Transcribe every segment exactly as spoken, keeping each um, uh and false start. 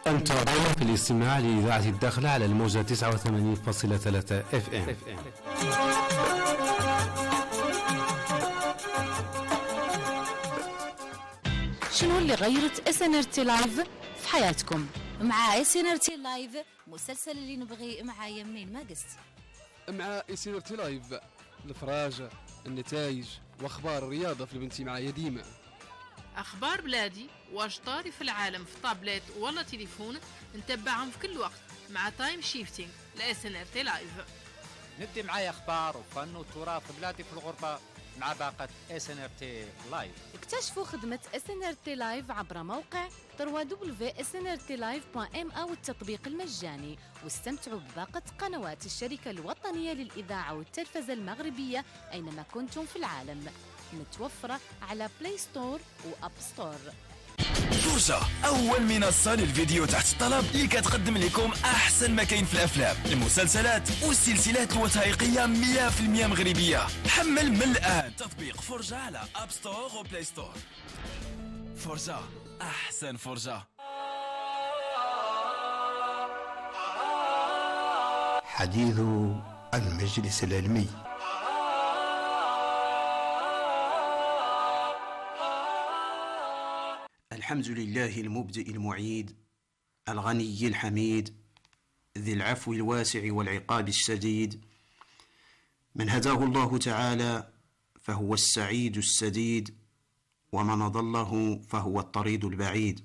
أنت الآن في الاستماع لإذاعة الداخلة على الموجة تسعة وثمانين فاصلة ثلاثة اف ام. شنو اللي غيرت اس ان ار تي لايف في حياتكم؟ مع اس ان ار تي لايف مسلسل اللي نبغي مع يمين ما قست. مع اس ان ار تي لايف الفراج، النتائج واخبار الرياضه في البنتي معايا ديما. اخبار بلادي واش طاري في العالم في طابلت ولا تليفون نتبعهم في كل وقت مع تايم شيفتينج لاس ان ار تي لايف. ندي معايا اخبار وفن وتراث بلادي في الغربه مع باقة اس ان ار تي لايف. اكتشفوا خدمة اس ان ار تي لايف عبر موقع دبليو دبليو دبليو دوت اس ان ار تي لايف دوت ام او التطبيق المجاني، واستمتعوا بباقة قنوات الشركة الوطنية للإذاعة والتلفزة المغربية أينما كنتم في العالم، متوفرة على بلاي ستور واب ستور. فرجة أول منصة للفيديو تحت الطلب اللي كتقدم لكم أحسن ما كاين في الأفلام، المسلسلات والسلسلات الوثائقية مية بالمية مغربية. حمل من الآن تطبيق فرجة على أب ستور وبلاي ستور. فرجة أحسن فرجة. حديث المجلس العلمي. الحمد لله المبدئ المعيد الغني الحميد ذي العفو الواسع والعقاب الشديد، من هداه الله تعالى فهو السعيد السديد، ومن ضله فهو الطريد البعيد.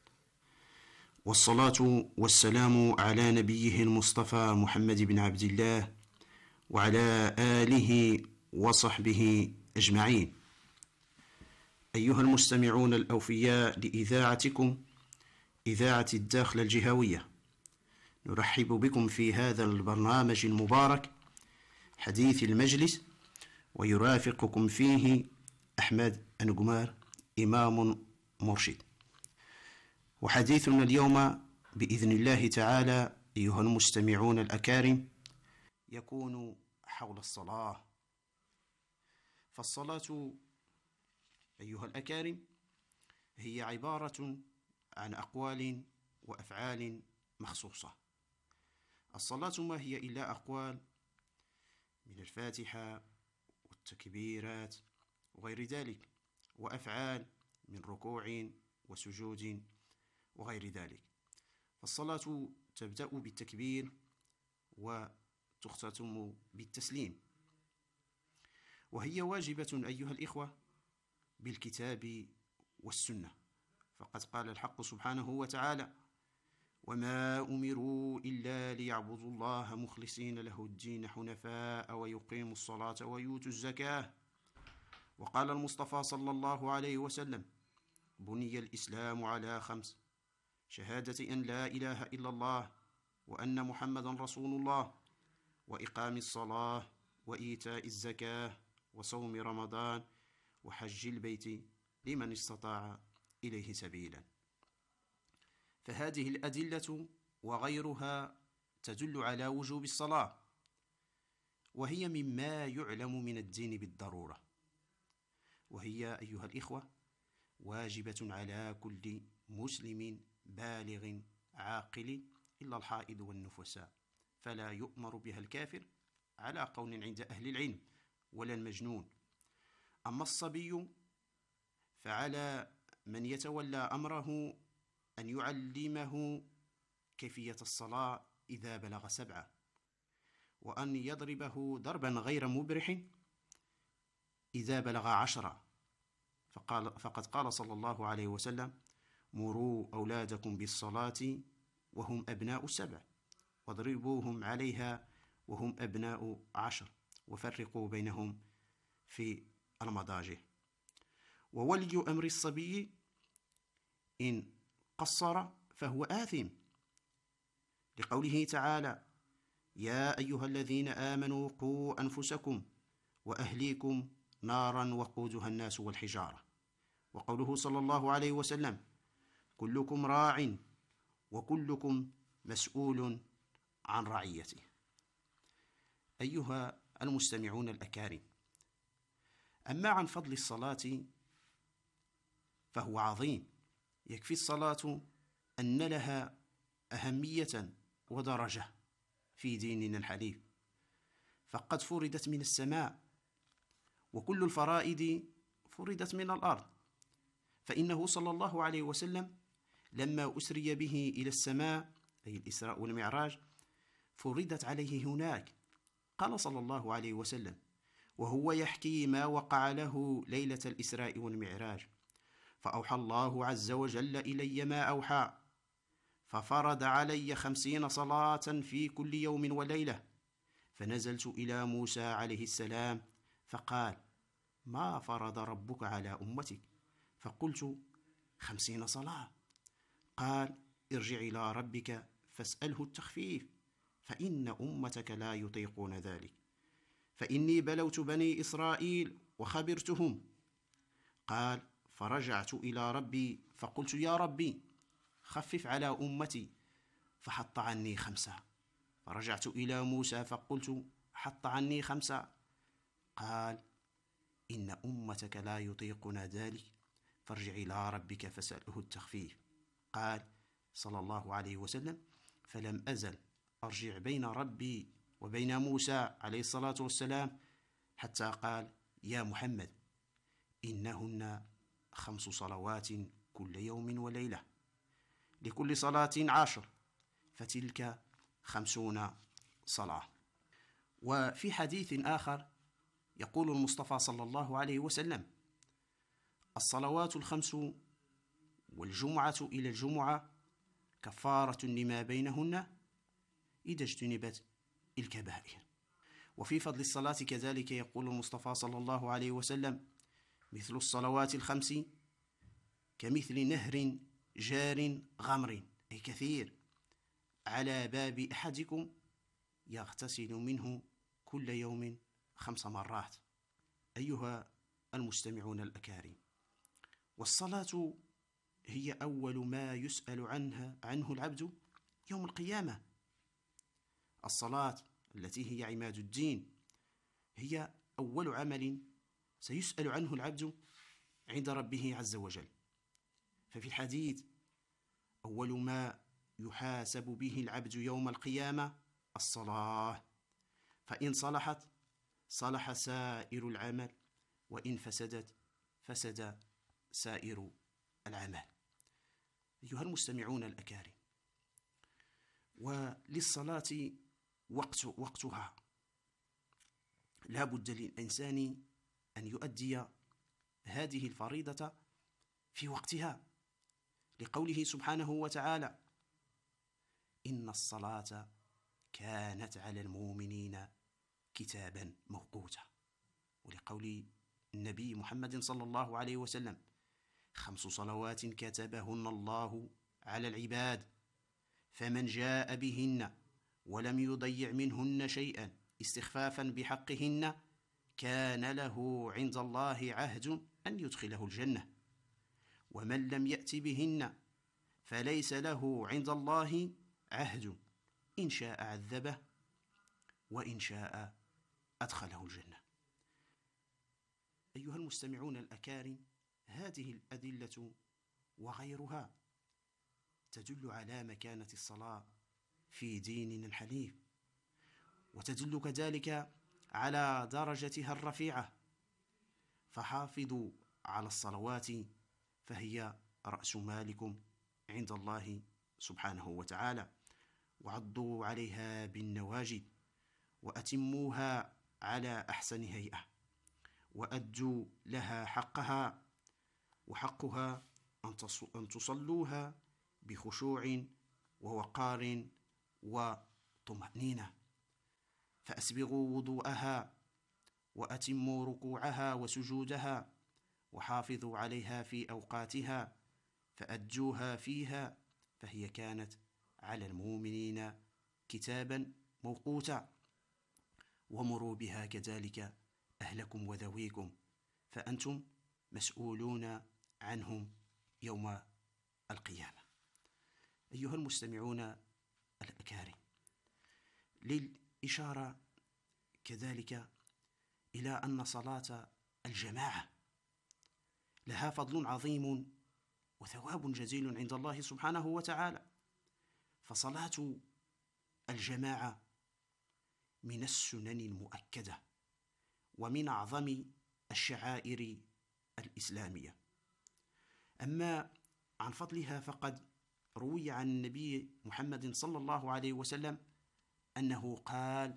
والصلاة والسلام على نبيه المصطفى محمد بن عبد الله وعلى آله وصحبه أجمعين. أيها المستمعون الأوفياء لإذاعتكم إذاعة الداخلة الجهوية، نرحب بكم في هذا البرنامج المبارك حديث المجلس، ويرافقكم فيه أحمد أنقمار إمام مرشد. وحديثنا اليوم بإذن الله تعالى أيها المستمعون الأكارم يكون حول الصلاة. فالصلاة أيها الأكارم هي عبارة عن أقوال وأفعال مخصوصة. الصلاة ما هي إلا أقوال من الفاتحة والتكبيرات وغير ذلك، وأفعال من ركوع وسجود وغير ذلك. فالصلاة تبدأ بالتكبير وتختتم بالتسليم، وهي واجبة أيها الإخوة بالكتاب والسنة. فقد قال الحق سبحانه وتعالى: وما أمروا إلا ليعبدوا الله مخلصين له الدين حنفاء ويقيموا الصلاة ويؤتوا الزكاة. وقال المصطفى صلى الله عليه وسلم: بني الإسلام على خمس: شهادة أن لا إله إلا الله وأن محمدا رسول الله، وإقام الصلاة وإيتاء الزكاة وصوم رمضان وحج البيت لمن استطاع إليه سبيلا. فهذه الأدلة وغيرها تدل على وجوب الصلاة، وهي مما يعلم من الدين بالضرورة، وهي أيها الإخوة واجبة على كل مسلم بالغ عاقل إلا الحائض والنفساء، فلا يؤمر بها الكافر على قول عند أهل العلم ولا المجنون. أما الصبي فعلى من يتولى أمره أن يعلمه كيفية الصلاة إذا بلغ سبعة، وأن يضربه ضربا غير مبرح إذا بلغ عشرة. فقال فقد قال صلى الله عليه وسلم: مروا أولادكم بالصلاة وهم أبناء سبع، واضربوهم عليها وهم أبناء عشر، وفرقوا بينهم في المضاجع. وولي أمر الصبي إن قصر فهو آثم، لقوله تعالى: يا أيها الذين آمنوا قوا أنفسكم وأهليكم نارا وقودها الناس والحجارة. وقوله صلى الله عليه وسلم: كلكم راع وكلكم مسؤول عن رعيته. أيها المستمعون الأكارم، أما عن فضل الصلاة فهو عظيم. يكفي الصلاة أن لها أهمية ودرجة في ديننا الحنيف، فقد فرضت من السماء، وكل الفرائض فرضت من الأرض. فإنه صلى الله عليه وسلم لما أسري به إلى السماء، أي الإسراء والمعراج، فرضت عليه هناك. قال صلى الله عليه وسلم وهو يحكي ما وقع له ليلة الإسراء والمعراج: فأوحى الله عز وجل إلي ما أوحى، ففرض علي خمسين صلاة في كل يوم وليلة. فنزلت إلى موسى عليه السلام فقال: ما فرض ربك على أمتك؟ فقلت: خمسين صلاة. قال: ارجع إلى ربك فاسأله التخفيف، فإن أمتك لا يطيقون ذلك، فإني بلوت بني إسرائيل وخبرتهم. قال: فرجعت إلى ربي فقلت: يا ربي خفف على أمتي، فحط عني خمسة. فرجعت إلى موسى فقلت: حط عني خمسة. قال: إن أمتك لا يطيقون ذلك، فارجع إلى ربك فاسأله التخفيف. قال صلى الله عليه وسلم: فلم أزل أرجع بين ربي وبين موسى عليه الصلاة والسلام حتى قال: يا محمد إنهن خمس صلوات كل يوم وليلة، لكل صلاة عشر، فتلك خمسون صلاة. وفي حديث آخر يقول المصطفى صلى الله عليه وسلم: الصلوات الخمس والجمعة إلى الجمعة كفارة لما بينهن إذا اجتنبت الكبائر. وفي فضل الصلاة كذلك يقول المصطفى صلى الله عليه وسلم: مثل الصلوات الخمس كمثل نهر جار غمر، أي كثير، على باب أحدكم يغتسل منه كل يوم خمس مرات. أيها المستمعون الأكارم، والصلاة هي أول ما يسأل عنها عنه العبد يوم القيامة. الصلاة التي هي عماد الدين هي أول عمل سيسأل عنه العبد عند ربه عز وجل. ففي الحديث: أول ما يحاسب به العبد يوم القيامة الصلاة، فإن صلحت صلح سائر العمل، وإن فسدت فسد سائر العمل. أيها المستمعون الأكارم، وللصلاة وقت وقتها، لا بد للإنسان أن يؤدي هذه الفريضة في وقتها، لقوله سبحانه وتعالى: إن الصلاة كانت على المؤمنين كتابا موقوتا، ولقول النبي محمد صلى الله عليه وسلم: خمس صلوات كتبهن الله على العباد، فمن جاء بهن ولم يضيع منهن شيئا استخفافا بحقهن كان له عند الله عهد أن يدخله الجنة، ومن لم يأت بهن فليس له عند الله عهد، إن شاء عذبه وإن شاء أدخله الجنة. أيها المستمعون الأكارم، هذه الأدلة وغيرها تدل على مكانة الصلاة في ديننا الحنيف، وتدل كذلك على درجتها الرفيعة. فحافظوا على الصلوات فهي رأس مالكم عند الله سبحانه وتعالى، وعضوا عليها بالنواجذ، وأتموها على أحسن هيئة، وأدوا لها حقها، وحقها أن تصلوها بخشوع ووقار وطمأنينة. فأسبغوا وضوءها، وأتموا ركوعها وسجودها، وحافظوا عليها في أوقاتها، فأدوها فيها، فهي كانت على المؤمنين كتابا موقوتا. ومروا بها كذلك أهلكم وذويكم، فأنتم مسؤولون عنهم يوم القيامة. أيها المستمعون الأكارم، للإشارة كذلك إلى أن صلاة الجماعة لها فضل عظيم وثواب جزيل عند الله سبحانه وتعالى، فصلاة الجماعة من السنن المؤكدة ومن أعظم الشعائر الإسلامية. أما عن فضلها فقد روي عن النبي محمد صلى الله عليه وسلم أنه قال: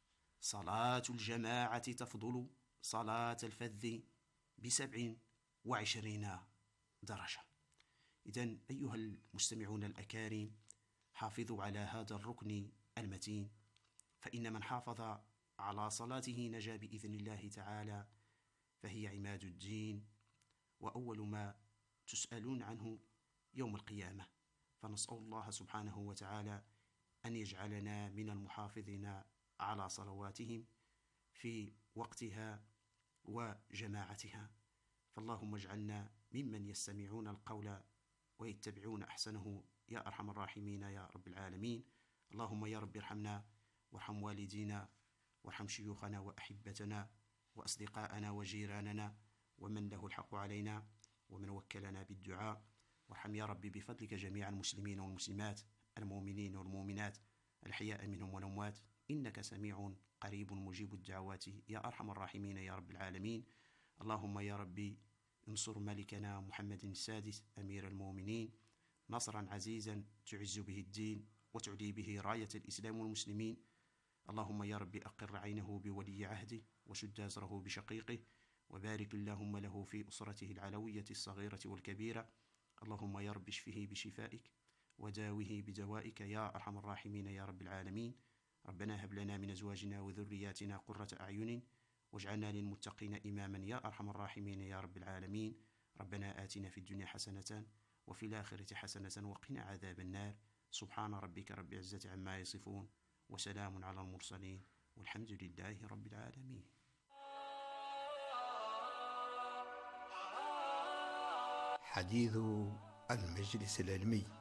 صلاة الجماعة تفضل صلاة الفذ بسبع وعشرين درجة. إذن أيها المستمعون الأكارم، حافظوا على هذا الركن المتين، فإن من حافظ على صلاته نجا بإذن الله تعالى، فهي عماد الدين وأول ما تسألون عنه يوم القيامة. فنسأل الله سبحانه وتعالى أن يجعلنا من المحافظين على صلواتهم في وقتها وجماعتها. فاللهم اجعلنا ممن يستمعون القول ويتبعون أحسنه يا أرحم الراحمين يا رب العالمين. اللهم يا رب ارحمنا وارحم والدينا وارحم شيوخنا وأحبتنا وأصدقاءنا وجيراننا ومن له الحق علينا ومن وكلنا بالدعاء. وارحم يا رب بفضلك جميع المسلمين والمسلمات، المؤمنين والمؤمنات، الأحياء منهم والأموات، إنك سميع قريب مجيب الدعوات يا أرحم الراحمين يا رب العالمين. اللهم يا ربي انصر ملكنا محمد السادس أمير المؤمنين نصرا عزيزا تعز به الدين وتعلي به راية الإسلام والمسلمين. اللهم يا ربي أقر عينه بولي عهده وشد أزره بشقيقه، وبارك اللهم له في أسرته العلوية الصغيرة والكبيرة. اللهم يا رب اشفه بشفائك وداوه بدوائك يا أرحم الراحمين يا رب العالمين. ربنا هب لنا من أزواجنا وذرياتنا قرة أعين واجعلنا للمتقين إماما يا أرحم الراحمين يا رب العالمين. ربنا آتنا في الدنيا حسنة وفي الآخرة حسنة وقنا عذاب النار. سبحان ربك رب العزة عما يصفون وسلام على المرسلين والحمد لله رب العالمين. حديث المجلس العلمي.